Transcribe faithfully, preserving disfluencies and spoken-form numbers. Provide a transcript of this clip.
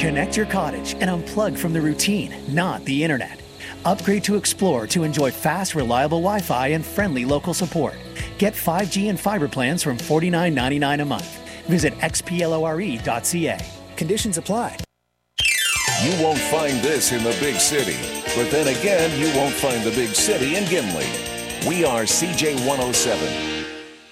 Connect your cottage and unplug from the routine, not the internet. Upgrade to Explore to enjoy fast, reliable Wi-Fi and friendly local support. Get five G and fiber plans from forty-nine ninety-nine a month. Visit x p l o r e dot c a. Conditions apply. You won't find this in the big city, but then again, you won't find the big city in Gimli. We are C J one oh seven.